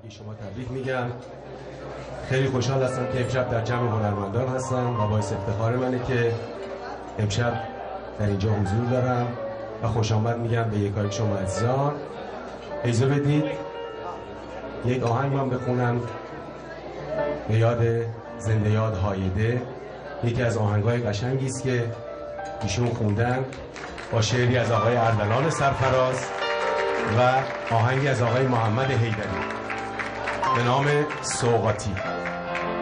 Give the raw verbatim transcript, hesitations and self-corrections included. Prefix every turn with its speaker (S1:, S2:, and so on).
S1: زندگی شما تبریک میگم. خیلی خوشحال هستم که امشب در جمع هنرمندان هستم و باعث افتخار منه که امشب در اینجا حضور دارم و خوش آمد میگم به یکایک شما عزیزان. اجازه بدید یک آهنگ من بخونم به یاد زنده یاد هایده، یکی از آهنگ‌های قشنگی است که ایشون خوندن با شعری از آقای اردلان سرفراز و آهنگی از آقای محمد حیدری به نام سوغاتی.